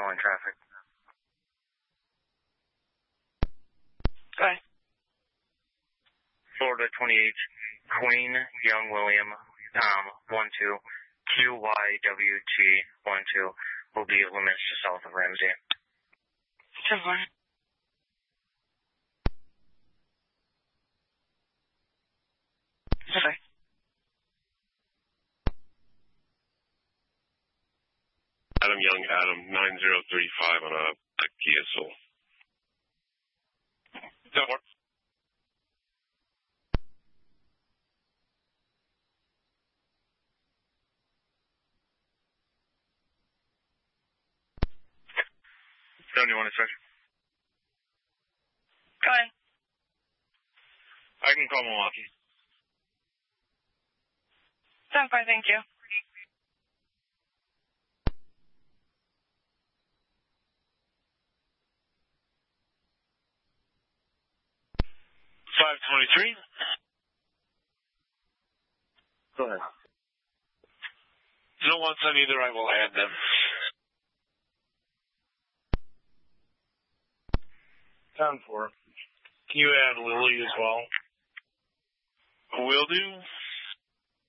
controlling traffic. Okay. Florida 28, Queen Young William, 12, QYWT 12 will be limits to south of Ramsey. 10-4. Okay. Adam Young, Adam 9035 on a Kia Soul. 10-4. You want to start? Go ahead. I can call Milwaukee. 10-4, thank you. $523. Go ahead. No wants on either, I will add them. 10-4. Can you add Lily as well? Will do.